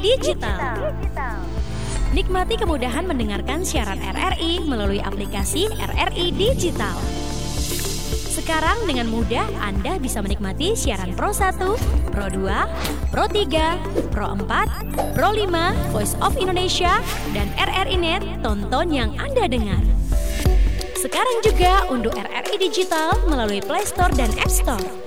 Digital. Nikmati kemudahan mendengarkan siaran RRI melalui aplikasi RRI Digital. Sekarang dengan mudah Anda bisa menikmati siaran Pro 1, Pro 2, Pro 3, Pro 4, Pro 5, Voice of Indonesia, dan RRI Net, tonton yang Anda dengar. Sekarang juga unduh RRI Digital melalui Play Store dan App Store.